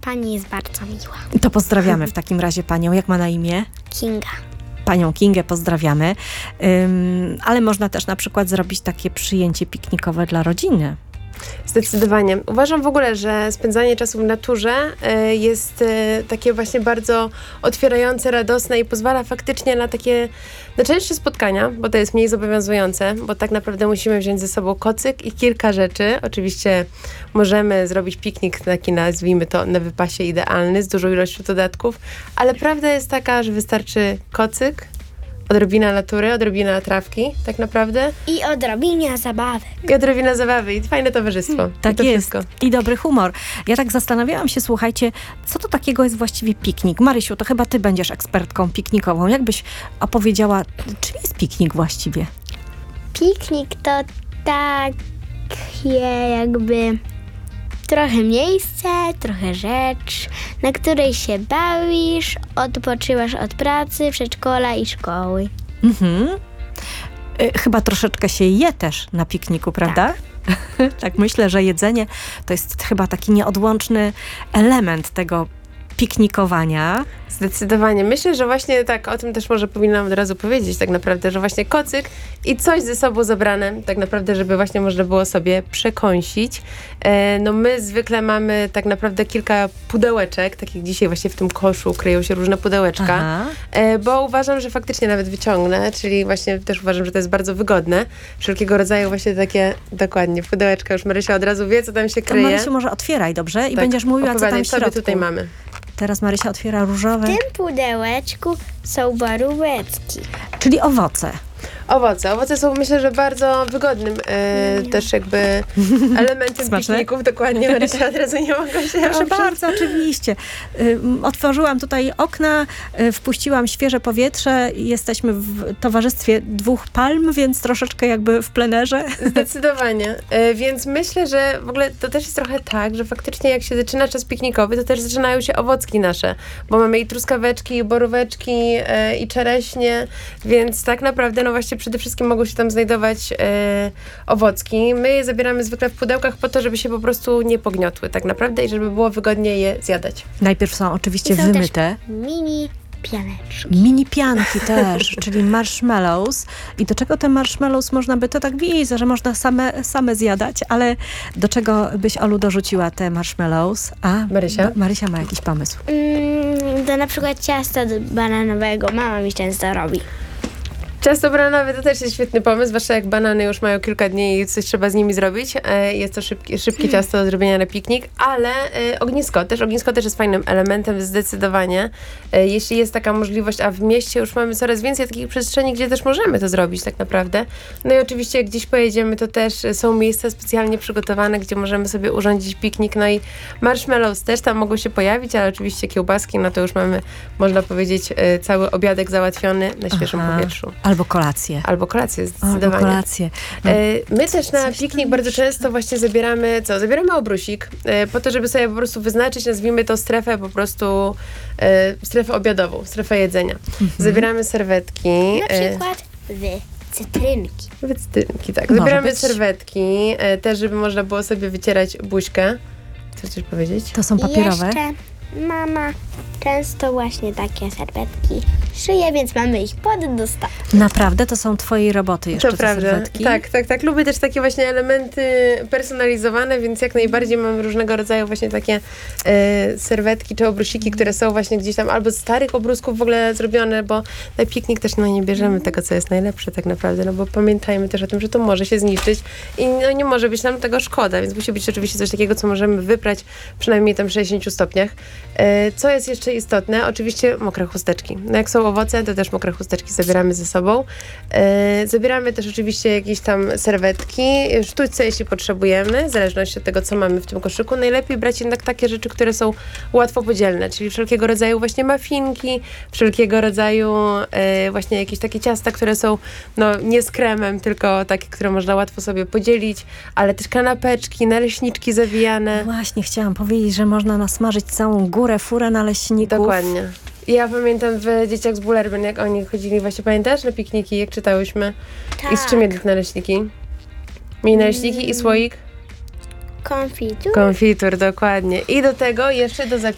pani jest bardzo miła. To pozdrawiamy w takim razie panią. Jak ma na imię? Kinga. Panią Kingę pozdrawiamy. Ale można też na przykład zrobić takie przyjęcie piknikowe dla rodziny. Zdecydowanie. Uważam w ogóle, że spędzanie czasu w naturze jest takie właśnie bardzo otwierające, radosne i pozwala faktycznie na takie na częstsze spotkania, bo to jest mniej zobowiązujące, bo tak naprawdę musimy wziąć ze sobą kocyk i kilka rzeczy. Oczywiście możemy zrobić piknik taki, nazwijmy to, na wypasie idealny, z dużą ilością dodatków, ale prawda jest taka, że wystarczy kocyk, odrobina natury, odrobina trawki, tak naprawdę. I odrobina zabawy. I odrobina zabawy i fajne towarzystwo. Tak I to jest. wszystko. I dobry humor. Ja tak zastanawiałam się, słuchajcie, co to takiego jest właściwie piknik? Marysiu, to chyba ty będziesz ekspertką piknikową. Jakbyś opowiedziała, czym jest piknik właściwie? Piknik to takie jakby trochę miejsce, trochę rzecz, na której się bawisz, odpoczywasz od pracy, przedszkola i szkoły. Chyba troszeczkę się je też na pikniku, prawda? Tak, myślę, że jedzenie to jest chyba taki nieodłączny element tego piknikowania. Zdecydowanie. Myślę, że właśnie tak, o tym też może powinnam od razu powiedzieć tak naprawdę, że właśnie kocyk i coś ze sobą zabrane, tak naprawdę, żeby właśnie można było sobie przekąsić. No my zwykle mamy tak naprawdę kilka pudełeczek, tak jak dzisiaj właśnie w tym koszu kryją się różne pudełeczka, bo uważam, że faktycznie nawet wyciągnę, czyli właśnie też uważam, że to jest bardzo wygodne. Wszelkiego rodzaju właśnie takie, dokładnie, pudełeczka. Już Marysia od razu wie, co tam się To kryje. Marysiu, może otwieraj, dobrze? I Tak, będziesz mówiła, co tam opowiadaj, w co my środku. tutaj mamy. Teraz Marysia otwiera różowe, W tym pudełeczku są boróweczki. czyli owoce. Owoce. Owoce są, myślę, że bardzo wygodnym też jakby elementem Smaczne? pikników. Dokładnie, Marysia od razu nie mogła się Proszę oprzeć. bardzo, oczywiście. Otworzyłam tutaj okna, wpuściłam świeże powietrze. Jesteśmy w towarzystwie 2 palm, więc troszeczkę jakby w plenerze. Zdecydowanie. Więc myślę, że w ogóle to też jest trochę tak, że faktycznie jak się zaczyna czas piknikowy, to też zaczynają się owocki nasze, bo mamy i truskaweczki, i boróweczki, i czereśnie, więc tak naprawdę no właśnie przede wszystkim mogą się tam znajdować owocki. My je zabieramy zwykle w pudełkach po to, żeby się po prostu nie pogniotły tak naprawdę i żeby było wygodnie je zjadać. Najpierw są oczywiście I są wymyte. Mini pianeczki. Mini pianki też, czyli marshmallows. I do czego te marshmallows można by, to tak widzę, że można same zjadać, ale do czego byś, Olu, dorzuciła te marshmallows? A, Marysia? Marysia ma jakiś pomysł. To na przykład ciasto bananowego mama mi często robi. Ciasto bananowe to też jest świetny pomysł, zwłaszcza jak banany już mają kilka dni i coś trzeba z nimi zrobić. Jest to szybkie ciasto do zrobienia na piknik, ale ognisko też jest fajnym elementem zdecydowanie. Jeśli jest taka możliwość, a w mieście już mamy coraz więcej takich przestrzeni, gdzie też możemy to zrobić tak naprawdę. No i oczywiście jak gdzieś pojedziemy, to też są miejsca specjalnie przygotowane, gdzie możemy sobie urządzić piknik. No i marshmallows też tam mogą się pojawić, ale oczywiście kiełbaski, no to już mamy, można powiedzieć, cały obiadek załatwiony na świeżym powietrzu. Albo kolację. Albo kolację, zdecydowanie. Albo kolację. My też na piknik bardzo często właśnie zabieramy obrusik, po to, żeby sobie po prostu wyznaczyć, nazwijmy to strefę po prostu, strefę obiadową, strefę jedzenia. Zabieramy serwetki. Na przykład cytrynki. Cytrynki, tak. Może Zabieramy być. serwetki, też żeby można było sobie wycierać buźkę. Chcesz coś powiedzieć? To są papierowe. Jeszcze mama często właśnie takie serwetki szyje, więc mamy ich pod dostatkiem. Naprawdę? To są twojej roboty jeszcze To te prawda. serwetki? Tak. Lubię też takie właśnie elementy personalizowane, więc jak najbardziej mam różnego rodzaju właśnie takie serwetki czy obrusiki, które są właśnie gdzieś tam albo z starych obrusków w ogóle zrobione, bo na piknik też nie bierzemy tego, co jest najlepsze tak naprawdę, no bo pamiętajmy też o tym, że to może się zniszczyć i no nie może być nam tego szkoda, więc musi być oczywiście coś takiego, co możemy wyprać przynajmniej tam w 60 stopniach. Co jest jeszcze istotne? Oczywiście mokre chusteczki. No jak są owoce, to też mokre chusteczki zabieramy ze sobą. Zabieramy też oczywiście jakieś tam serwetki, sztućce, jeśli potrzebujemy, w zależności od tego, co mamy w tym koszyku. Najlepiej brać jednak takie rzeczy, które są łatwo podzielne, czyli wszelkiego rodzaju właśnie muffinki, wszelkiego rodzaju właśnie jakieś takie ciasta, które są no nie z kremem, tylko takie, które można łatwo sobie podzielić, ale też kanapeczki, naleśniczki zawijane. Właśnie, chciałam powiedzieć, że można nasmażyć całą furę naleśników. Dokładnie. Ja pamiętam w Dzieciach z Bullerbyn, jak oni chodzili, właśnie pamiętasz, na pikniki, jak czytałyśmy? Tak. I z czym jedli te naleśniki? Mieli naleśniki i słoik? Konfitur. Konfitur, dokładnie. I do tego jeszcze do